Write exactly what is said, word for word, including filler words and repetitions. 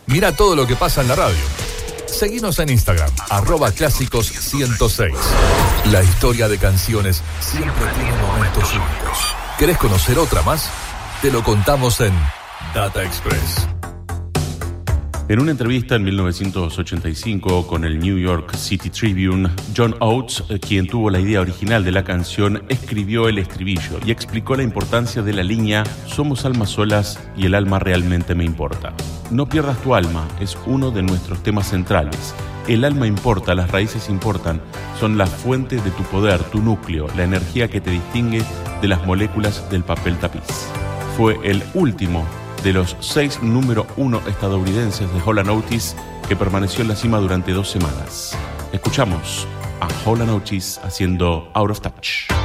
Mira todo lo que pasa en la radio. Seguinos en Instagram, arroba clásicos ciento seis. La historia de canciones siempre tiene momentos únicos. ¿Querés conocer otra más? Te lo contamos en Data Express. En una entrevista en mil novecientos ochenta y cinco con el New York City Tribune, John Oates, quien tuvo la idea original de la canción, escribió el estribillo y explicó la importancia de la línea "Somos almas solas y el alma realmente me importa". No pierdas tu alma es uno de nuestros temas centrales. El alma importa, las raíces importan, son la fuente de tu poder, tu núcleo, la energía que te distingue de las moléculas del papel tapiz. Fue el último de los seis número uno estadounidenses de Hall and Oates, que permaneció en la cima durante dos semanas. Escuchamos a Hall and Oates haciendo Out of Touch.